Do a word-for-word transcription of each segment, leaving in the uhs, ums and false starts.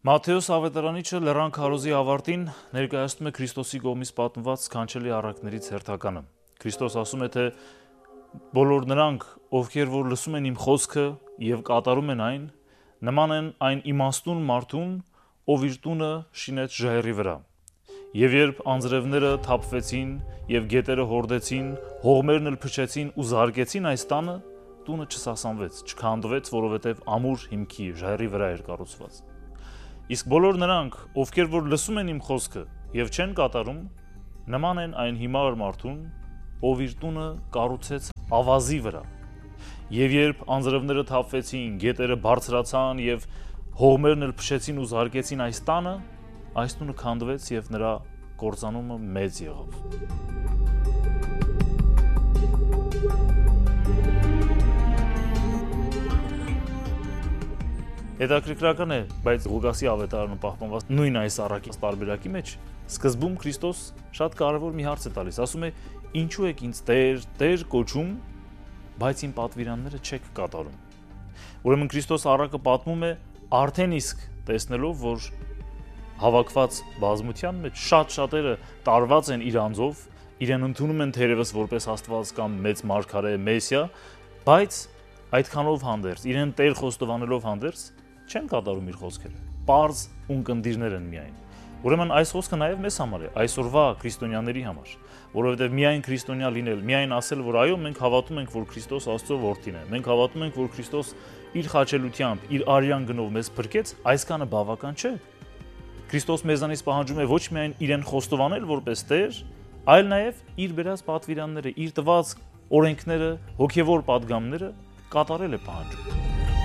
Մատթեոս ավետարանիչը լեռան քարոզի ավարտին ներկայացնում է Քրիստոսի կողմից պատմված սքանչելի առակներից հերթականը։ Քրիստոս ասում է, թե բոլոր նրանք, ովքեր որ լսում են իմ խոսքը եւ կատարում են այն, նման են այն իմաստուն մարդուն, ով իր տունը շինեց ժայռի վրա։ Եվ երբ անձրևները թափվեցին եւ գետերը հորդեցին, հողմերն էլ փչեցին ու զարկեցին այս տանը, տունը չսասանվեց, չքանդվեց, որովհետեւ ամուր հիմքի ժայռի վրա էր կառուցված։ Իսկ բոլոր նրանք, ովքեր որ լսում են իմ խոսքը եւ չեն կատարում, նման են այն հիմար մարդուն, ով իր տունը կառուցեց ավազի վրա։ Եվ երբ անձրևները թափվեցին, գետերը բարձրացան եւ հողմերն էլ փչեցին ու զարկեցին այս տանը, այս տունը քանդվեց եւ նրա կործանումը մեծ եղավ։ Հետաքրքրական է, բայց Ղուկասի ավետարանը պահպանված նույն այս առակի տարբերակի մեջ սկզբում Քրիստոս շատ կարևոր մի հարց է տալիս, ասում է. «Ինչու եք ինձ Տեր, Տեր կոչում, բայց իմ պատվիրանները չեք կատարում»։ Ուրեմն Քրիստոս առակը պատմում է արդեն իսկ տեսնելով, որ հավաքված բազմության մեջ շատ շատերը տարված են իր անձով, իրեն ընդունում են թերևս որպես Աստված կամ մեծ մարգարե, Մեսիա, բայց այդքանով հանդերձ, իրեն Տեր խոստովանելով հանդերձ, չեն կատարում իր խոսքերը։ Պարզ ունկնդիրներ են միայն։ Ուրեմն այս խոսքը նաև մեզ համար է, այսօրվա քրիստոնյաների համար, որովհետև միայն քրիստոնյա լինել, միայն ասել, որ այո, մենք հավատում ենք, որ Քրիստոս Աստծո որդին է, մենք հավատում ենք, որ Քրիստոս իր խաչելությամբ, իր արյան գնով մեզ փրկեց, այսքանը բավական չէ։ Քրիստոս մեզանից պահանջում է ոչ միայն իրեն խոստովանել որպես Տեր, այլ նաև իր բերած պատվիրանները, իր տված օրենքները, հոգևոր պատգամները կատարել է պահանջում։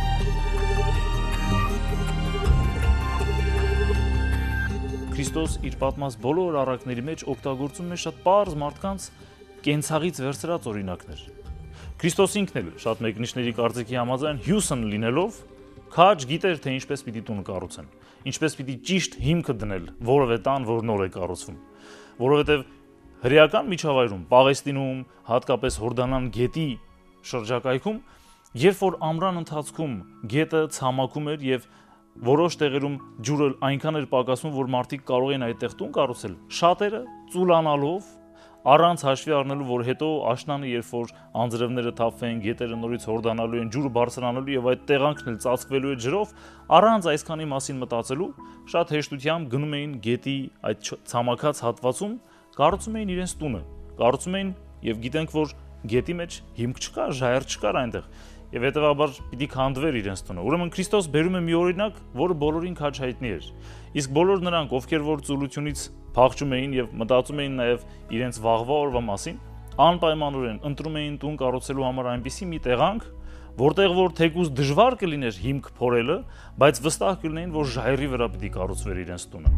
Քրիստոս իր պատմած բոլոր առակների մեջ օգտագործում է շատ պարզ մարդկանց կենցաղից վերցրած օրինակներ։ Քրիստոս ինքն էլ շատ մեկնիչների կարծիքի համաձայն հյուսն լինելով քաջ գիտեր, թե ինչպես պիտի տուն կառուցեն, ինչպես պիտի ճիշտ հիմքը դնել որևէ տան, որ նոր է կառուցվում, որովհետև հրեական միջավայրում, Պաղեստինում, հատկապես Հորդանան գետի շրջակայքում, երբ որ ամռան ընթացքում գետը ցամաքում էր եւ որոշ տեղերում ջուրը այնքան էր պակասում, որ մարդիկ կարող էին այդտեղ տուն կառուցել, շատերը ծուլանալով, առանց հաշվի առնելու, որ հետո աշնանը, երբ որ անձրևները թափվեն, գետերը նորից հորդանալու են, ջուրը բարձրանալու եւ այդ տեղանքն էլ ծածկվելու է ջրով, առանց այսքանի մասին մտածելու, շատ հեշտությամբ գնում էին գետի այդ ցամաքած հատվածում, կառուցում էին իրենց տունը, կառուցում էին եւ գիտենք, որ գետի մեջ հիմք չկար, ժայռ չկար այնտեղ։ Եվ հետևաբար պիտի քանդվեր իրենց տունը։ Ուրեմն Քրիստոս բերում է մի օրինակ, որը բոլորին քաջ հայտնի էր։ Իսկ բոլոր նրանք, ովքեր որ ծուլությունից փախչում էին եւ մտածում էին նաեւ իրենց վաղվա օրվա մասին, անպայմանորեն ընտրում էին տուն կառուցելու համար այնպիսի մի տեղանք, որտեղ որ թեկուզ դժվար կլիներ հիմք փորելը, բայց վստահ կլինեին, որ ժայռի վրա պիտի կառուցվեր իրենց տունը։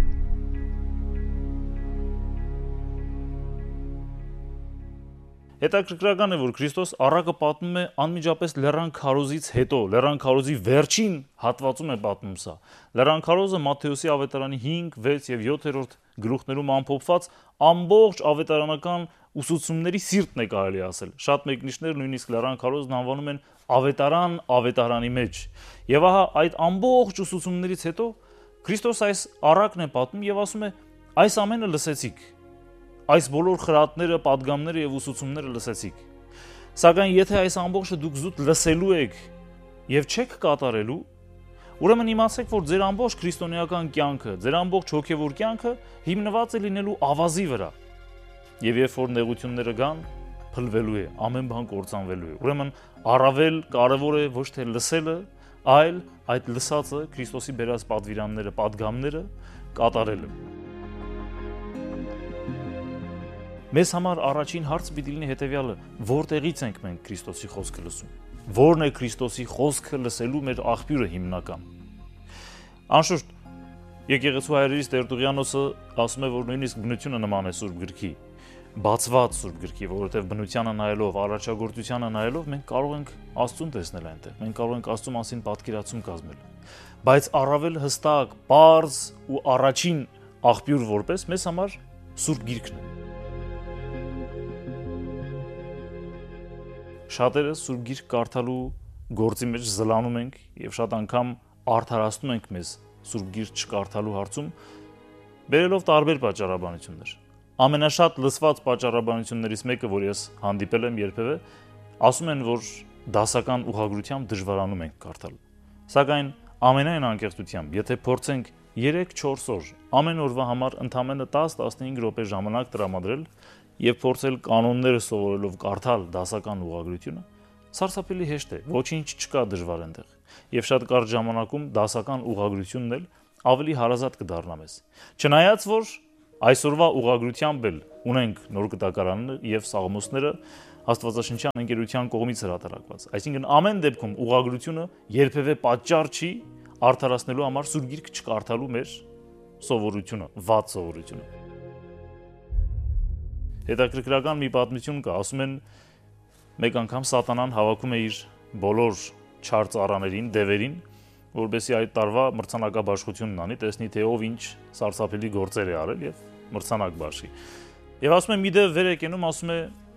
Հետաքրքրական է, որ Քրիստոս առակը պատմում է անմիջապես լեռան քարոզից հետո, լեռան քարոզի վերջին հատվածում է պատմում սա։ Լեռան քարոզը Մատթեոսի ավետարանի հինգ, վեց եւ յոթերորդ գլուխներում ամփոփված ամբողջ ավետարանական ուսուցումների սիրտն է կարելի ասել։ Շատ մեկնիչներ նույնիսկ լեռան քարոզն անվանում են ավետարան ավետարանի մեջ։ Եվ ահա այդ ամբողջ ուսուցումներից հետո Քրիստոս այս առակն է պատմում եւ ասում է. «Այս ամենը լսեցիք, այս բոլոր խրատները, պատգամները եւ ուսուցումները լսեցիք։ Սակայն եթե այս ամբողջը դուք զուտ լսելու եք եւ չեք կատարելու, ուրեմն իմացեք, որ ձեր ամբողջ քրիստոնեական կյանքը, ձեր ամբողջ հոգեվոր կյանքը հիմնված է լինելու ավազի վրա։ Եվ երբ որ նեղությունները գան, փլվելու է, ամեն բան կործանվելու է։ Ուրեմն առավել կարևոր է ոչ թե լսելը, այլ այդ լսածը Քրիստոսի բերած պատվիրանները, պատգամները կատարելը»։ Մեզ համար առաջին հարցը պիտի լինի հետևյալը. որտեղից ենք մենք Քրիստոսի խոսքը լսում։ Որն է Քրիստոսի խոսքը լսելու մեր աղբյուրը հիմնական։ Անշուշտ, եկեղեցու հայրերից Տերտուղիանոսը ասում է, որ նույնիսկ բնությունը նման է Սուրբ գրքի, բացված Սուրբ գրքի, որովհետև բնությանը նայելով, արարչագործությանը նայելով մենք կարող ենք Աստծուն տեսնել այնտեղ, մենք կարող ենք Աստծու մասին պատկերացում կազմել։ Բայց առավել հստակ, պարզ ու առաջին աղբյուր որպես մեզ համար Սուրբ գիրքն է։ Շատերը Սուրբ գիրք կարդալու գործի մեջ զլանում ենք եւ շատ անգամ արդարացնում ենք մեզ Սուրբ Գիրք չկարդալու հարցում, բերելով տարբեր պատճառաբանություններ։ Ամենաշատ լսված պատճառաբանություններից մեկը, որ ես հանդիպել եմ երբևէ, ասում են, որ դասական ուղղագրությամբ դժվարանում ենք կարդալ։ Սակայն ամենայն անկեղծությամբ, եթե փորձենք երեք-չորս օր ամեն օրվա համար ընդամենը տաս-տասնհինգ րոպե ժամանակ տրամադրել եւ փորձել կանոնները սովորելով կարդալ դասական ուղղագրությունը, սարսափելի հեշտ է, ոչինչ չկա դժվար այնտեղ։ Եվ շատ կարճ ժամանակում դասական ուղղագրությունն էլ ավելի հարազատ կդառնա մեզ։ Չնայած որ այսօրվա ուղղագրությամբ էլ ունենք նոր կտակարանը եւ սաղմոսները Աստվածաշնչյան ընկերության կողմից հրատարակված։ Այսինքն ամեն դեպքում ուղղագրությունը երբևէ պատճառ չի արդարացնելու համար Սուրբ Գիրքը չկարդալու մեր սովորությունը, վատ սովորությունը։ Հետաքրքրական մի պատմություն կա, ասում են մեկ անգամ Սատանան հավաքում է իր բոլոր չար ծառաներին, դևերին, որովհետեւ այդ տարվա մրցանակաբաշխությունն անի, տեսնի թե ով ինչ սարսափելի գործեր է արել եւ մրցանակ բաշխի։ Եվ ասում է մի դև վեր է կենում, ասում է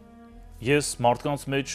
ես մարդկանց մեջ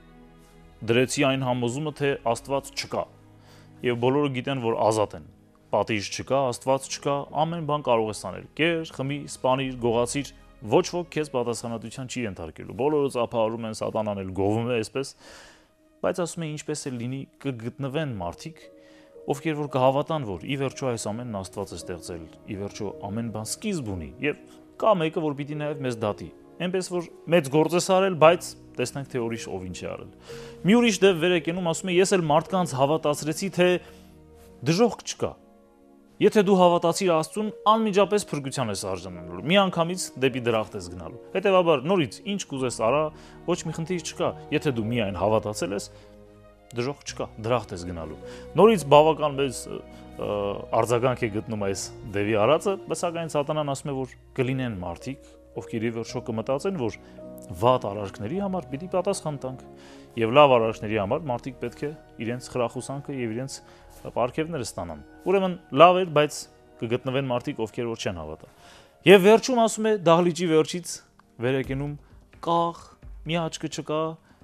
դրեցի այն համոզումը, թե Աստված չկա։ Եվ բոլորը գիտեն, որ ազատ են։ Պատիժ չկա, Աստված չկա, ամեն բան կարող ես անել։ Կեր, խմի, սպանիր, գողացիր, ոչ ոք քեզ պատասխանատվության չի ենթարկելու։ Բոլորը ծափահարում են, Սատանան էլ գովում է այսպես, բայց ասում է ինչպես է լինի, կգտնվեն մարդիկ, ովքեր որ կհավատան, որ ի վերջո այս ամենն Աստված է ստեղծել, ի վերջո ամեն բան սկիզբ ունի, եւ կա մեկը, որ պիտի նաեւ մեզ դատի։ Այնպես որ մեծ գործ ես արել, բայց տեսնենք թե ուրիշ ով ինչ է արել։ Մի ուրիշ դեպ վեր է կենում, ասում է ես էլ մարդկանց հավատացրեցի, թե դժոխք չկա։ Եթե դու հավատացիր Աստծուն, անմիջապես փրկության ես արժանանալու։ Մի անգամից դեպի դրախտ ես գնալու։ Հետևաբար նորից ինչ կուզես արա, ոչ մի խնդիր չկա։ Եթե դու միայն հավատացել ես, դժոխք չկա, դրախտ ես գնալու։ Նորից բավական մեծ արձագանք է գտնում այս դեպի արածը, սակայն Սատանան ասում է, որ կլինեն մարդիկ, ովքեր ի վերջո կմտածեն, որ վատ արարքների համար պիտի պատասխան տանք, եւ լավ արարքների համար մարդիկ պետք է իրենց խրախուսանքը եւ իրենց պարգևները ստանան։ Ուրեմն լավ էր, բայց կգտնվեն մարդիկ, ովքեր որ չեն հավատա։ Եվ վերջում ասում է դահլիճի վերջից վեր է կենում կաղ, մի աչքը չկա,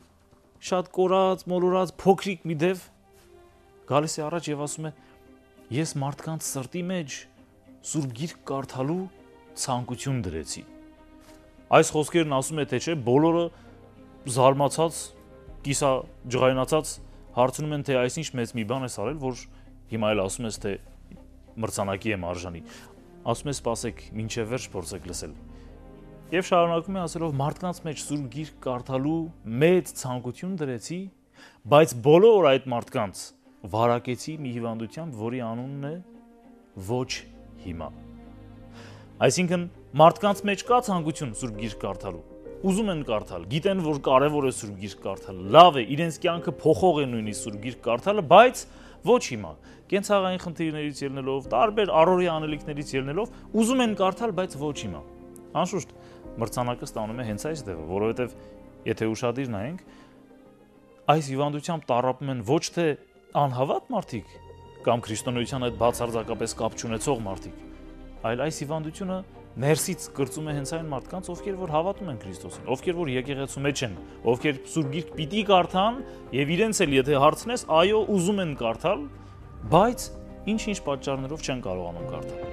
շատ կորած, մոլորած, փոքրիկ մի դև գալիս է առաջ եւ ասում է ես մարդկանց սրտի մեջ Սուրբ Գիրք կարդալու ցանկություն դրեցի։ Այս խոսքերն ասում է թե չէ, բոլորը զարմացած, կիսա ջղայնացած հարցնում են թե այսինչ մեծ մի բան ես արել, որ հիմա էլ ասում ես թե մրցանակի եմ արժանի։ Ասում է սպասեք, մինչև վերջ փորձեք լսել։ Եվ շարունակում է ասելով մարդկանց մեջ Սուրբ Գիրք կարդալու մեծ ցանկություն դրեցի, բայց բոլոր այդ մարդկանց վարակեցի մի հիվանդությամբ, որի անունն է ոչ հիմա։ Այսինքն մարդկանց մեջ կա ցանկություն Սուրբ Գիրք կարդալու։ Ուզում են կարդալ, գիտեն, որ կարևոր է Սուրբ Գիրք կարդալը, լավ է, իրենց կյանքը փոխող է նույնիսկ Սուրբ Գիրք կարդալը, բայց ոչ հիմա։ Կենցաղային խնդիրներից ելնելով, տարբեր առօրյա անելիքներից ելնելով, ուզում են կարդալ, բայց ոչ հիմա։ Անշուշտ, մրցանակը ստանում է հենց այս դեպը, որովհետև եթե ուշադիր նայենք, այս հիվանդությամբ տառապում են ոչ թե անհավատ մարդիկ կամ քրիստոնեության հետ բացարձակապես կապ չունեցող մարդիկ, այլ այս հիվանդությունը ներսից կրծում է հենց այն մարդկանց, ովքեր որ հավատում են Քրիստոսին, ովքեր որ եկեղեցու մեջ են, ովքեր Սուրբ Գիրք պիտի կարդան եւ իրենց էլ եթե հարցնես, այո, ուզում են կարդալ, բայց ինչ-ինչ պատճառներով չեն կարողանում կարդալ։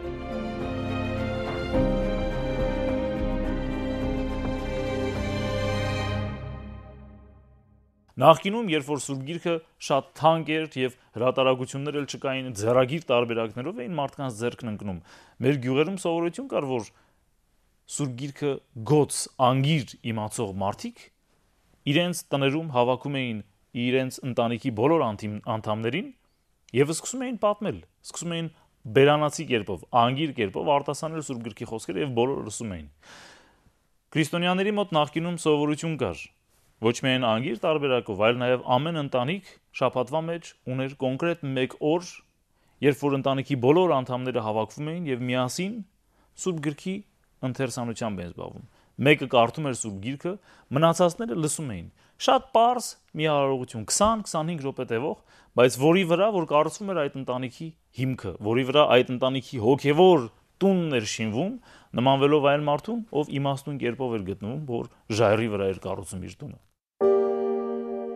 Նախկինում, երբ որ Սուրբ Գիրքը շատ թանկ էր եւ հրատարակություններ էլ չկային, ձեռագիր տարբերակներով էին մարդկանց ձեռքն ընկնում։ Մեր գյուղերում սովորություն կար, որ Սուրբ Գիրքը գոց, անգիր իմացող մարդիկ իրենց տներում հավաքում էին իրենց ընտանիքի բոլոր անդամներին եւ սկսում էին պատմել, սկսում էին բերանացի կերպով, անգիր կերպով արտասանել Սուրբ Գրքի խոսքերը եւ բոլորը լսում էին։ Քրիստոնյաների մոտ նախկինում սովորություն կար ոչ միայն անգիր տարբերակով, այլ նաև ամեն ընտանիք շաբաթվա մեջ ուներ կոնկրետ մեկ օր, երբ որ ընտանիքի բոլոր անդամները հավաքվում էին եւ միասին Սուրբ Գրքի ընթերցանությամբ էին զբաղվում։ Մեկը կարդում էր Սուրբ Գիրքը, մնացածները լսում էին։ Շատ պարզ մի արարողություն, քսան-քսանհինգ րոպե տևող, բայց որի վրա որ կառուցվում էր այդ ընտանիքի հիմքը, որի վրա այդ ընտանիքի հոգեվոր տունն էր շինվում, նմանվելով այն մարդուն, ով իմաստուն կերպով էր գտնվում, որ ժայռի վրա էր կառուցում իր տունը։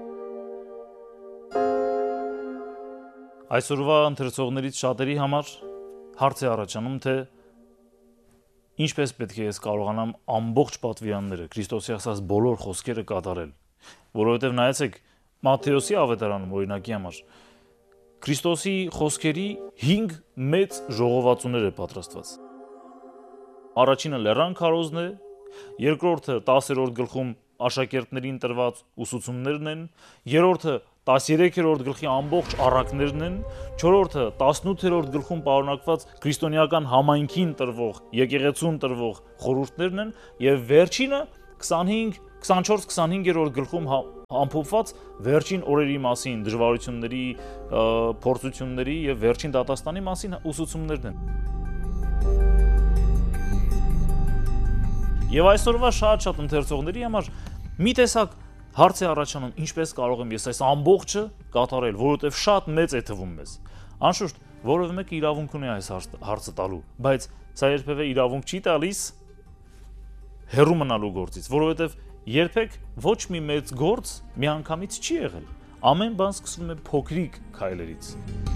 Այսօրվա ընթերցողներից շատերի համար հարց է առաջանում, թե ինչպես պետք է ես կարողանամ ամբողջ պատվիրանները, Քրիստոսի ասած բոլոր խոսքերը կատարել, որովհետև նայեցեք Մատթեոսի ավետարանում օրինակի համար Քրիստոսի խոսքերի հինգ մեծ ժողովածուներ է պատրաստված։ Առաջինը լեռան քարոզն է, երկրորդը տասերորդ գլխում աշակերտներին տրված ուսուցումներն են, երրորդը տասներեքերորդ գլխի ամբողջ առակներն են, չորրորդը տասնութերորդ գլխում պարունակված քրիստոնեական համայնքին տրվող, եկեղեցուն տրվող խորհուրդներն են, եւ վերջինը քսանհինգ, քսանչորս քսանհինգերորդ գլխում ամփոփված վերջին օրերի մասին, դժվարությունների, փորձությունների եւ վերջին դատաստանի մասին ուսուցումներն են։ Եվ այսօրվա շատ-շատ ընթերցողների համար մի տեսակ հարց է առաջանում, ինչպես կարող եմ ես այս ամբողջը կատարել, որովհետև շատ մեծ է թվում մեզ։ Անշուշտ, որևէ մեկը իրավունք ունի այս հարցը տալու, բայց սա երբևէ իրավունք չի տալիս հեռու մնալու գործից, որովհետև երբեք ոչ մի մեծ գործ միանգամից չի եղել։ Ամեն բան սկսվում է փոքրիկ քայլերից։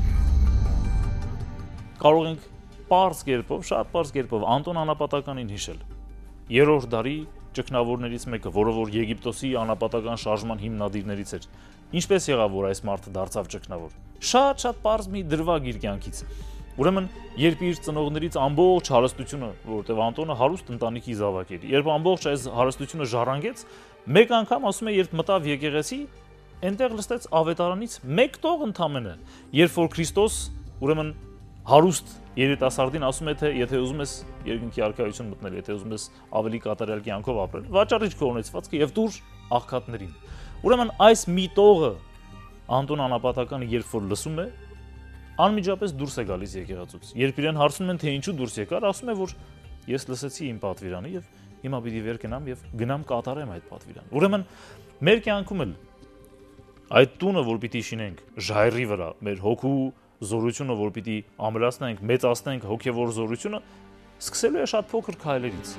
Կարող ենք պարզ կերպով, շատ պարզ կերպով Անտոն Անապատականին հիշել։ Երրորդ դարի ճգնավորներից մեկը, որը որ Եգիպտոսի անապատական շարժման հիմնադիրներից էր։ Ինչպես եղավ, որ այս մարդը դարձավ ճգնավոր։ Շատ-շատ պարզ մի դրվագ իր կյանքից։ Ուրեմն, երբ իր ծնողներից ամբողջ հարստությունը, որովհետև Անտոնը հարուստ ընտանիքի զավակ էր, երբ ամբողջ այս հարստությունը ժառանգեց, մեկ անգամ ասում է, երբ մտավ եկեղեցի, այնտեղ լսեց ավետարանից մեկ տող ընդամենը, երբ որ Քրիստոս, ուրեմն հարուստ երիտասարդին ասում է, թե եթե ուզում ես երկնքի արքայություն մտնել, եթե ուզում ես ավելի կատարյալ կյանքով ապրել, վաճառիր քո ունեցվածքը եւ տուր աղքատներին։ Ուրեմն այս մի տողը Անտոն Անապատականը երբ որ լսում է, անմիջապես դուրս է գալիս եկեղեցուց։ Երբ իրեն հարցնում են, թե ինչու դուրս եկար, ասում է, որ ես լսեցի իմ պատվիրանը եւ հիմա պիտի վեր գնամ եւ գնամ կատարեմ այդ պատվիրանը։ Ուրեմն մեր կյանքում էլ այդ տունը, որ պիտի շինենք ժայռի վրա, մեր հոգու զորությունը, որ պիտի ամրացնենք, մեծացնենք հոգևոր զորությունը, սկսելու է շատ փոքր քայլերից։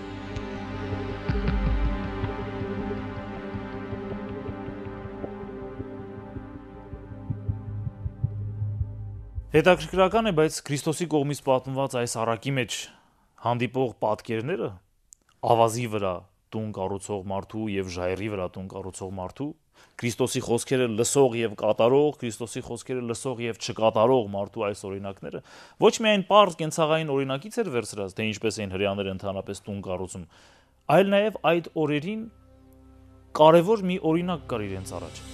Հետաքրքրական է, բայց Քրիստոսի կողմից պատմված այս առակի մեջ հանդիպող պատկերները ավազի վրա տուն կառուցող մարդու եւ ժայռի վրա տուն կառուցող մարդու, Քրիստոսի խոսքերը լսող եւ կատարող, Քրիստոսի խոսքերը լսող եւ չկատարող մարդու այս օրինակները ոչ միայն պարզ կենցաղային օրինակից էր վերցրած, թե ինչպես էին հрьяաները ընդհանրապես տուն կառուցում, այլ նաեւ այդ օրերին կարևոր մի օրինակ կար իրենց առաջ։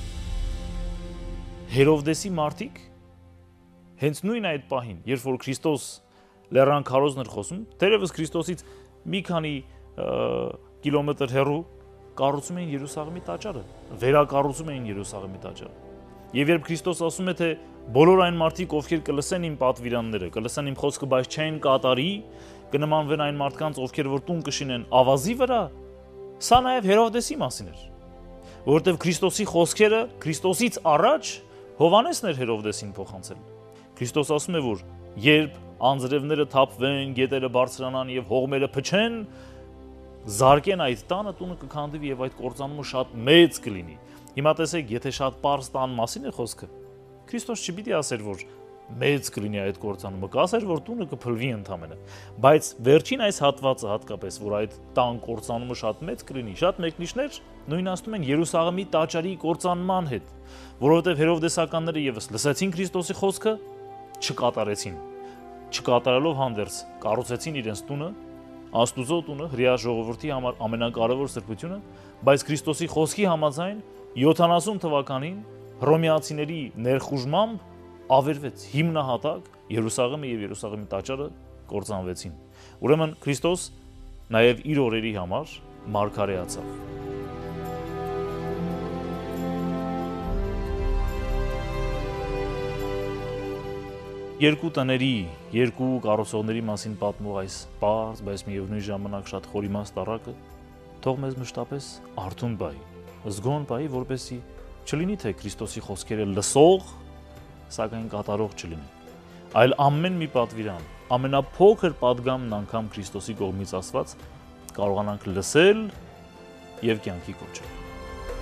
Հերովդեսի մարդիկ հենց նույն այդ պահին, երբ որ Քրիստոս լեռան քարոզն էր խոսում, թերևս Քրիստոսից մի քանի կիլոմետր հեռու կառուցում էին Երուսաղեմի տաճարը, վերակառուցում էին Երուսաղեմի տաճարը։ Եվ երբ Քրիստոս ասում է, թե բոլոր այն մարդիկ, ովքեր կլսեն իմ պատվիրանները, կլսեն իմ խոսքը, բայց չեն կատարի, կնմանվեն այն մարդկանց, ովքեր որ տուն կշինեն ավազի վրա, սա նաև Հերովդեսի մասին էր։ Որովհետև Քրիստոսի խոսքերը Քրիստոսից առաջ Հովհաննեսն էր Հերովդեսին փոխանցել։ Քրիստոս ասում է, որ երբ անձրևները թափվեն, գետերը բարձրանան եւ հողմերը փչեն, զարկեն այդ տանը, տունը կքանդվի եւ այդ կործանումը շատ մեծ կլինի։ Հիմա տեսեք, եթե շատ պարզ տան մասին է խոսքը, Քրիստոս չպիտի ասեր, որ մեծ կլինի այդ կործանումը, կասեր, որ տունը կփլվի ընդամենը։ Բայց վերջին այս հատվածը հատկապես, որ այդ տան կործանումը շատ մեծ կլինի, շատ մեկնիշներ նույնացնում են Երուսաղեմի տաճարի կործանման հետ, որովհետեւ հերովդեսականները եւս լսեցին Քրիստոսի խոսքը, չկատարեցին։ Չկատարելով հանդերձ կառուցեցին իրենց տունը, Աստուծո տունը, հրեա ժողովրդի համար ամենակարևոր սրբությունը, բայց Քրիստոսի խոսքի համաձայն յոթանասուն թվականին հռոմեացիների ներխուժմամբ ավերվեց հիմնահատակ Երուսաղեմը եւ Երուսաղեմի տաճարը կործանվեցին։ Ուրեմն Քրիստոս նաեւ իր օրերի համար մարգարեացավ։ Երկու տների, երկու կառուցողների մասին պատմող այս պարզ, բայց միևնույն ժամանակ շատ խորիմաստ առակը թող մեզ մշտապես արթուն բայի, զգոն բայի, որպեսզի չլինի թե Քրիստոսի խոսքերը լսող, սակայն կատարող չլինի, այլ ամեն մի պատվիրան, ամենափոքր պատգամն անգամ Քրիստոսի կողմից ասված կարողանանք լսել եւ կյանքի կոչել։